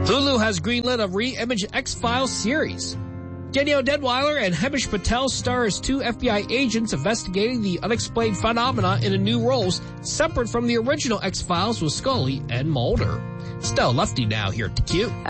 Hulu has greenlit a re-image X-Files series. Danielle Deadwyler and Hemish Patel star as two FBI agents investigating the unexplained phenomena in new roles separate from the original X-Files with Scully and Mulder. Stella Lefty now here at the Q.